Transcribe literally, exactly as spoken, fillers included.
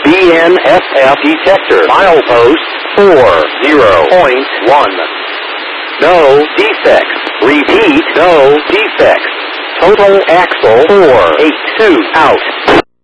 D N S F detector. Milepost four zero point one. No defects. Repeat, no defects. Total axle four eight two out.